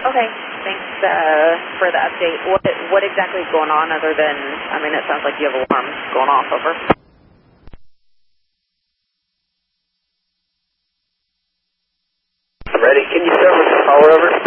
Okay, thanks for the update. What exactly is going on other than, I mean, it sounds like you have alarms going off, over. Ready, can you start with the power over?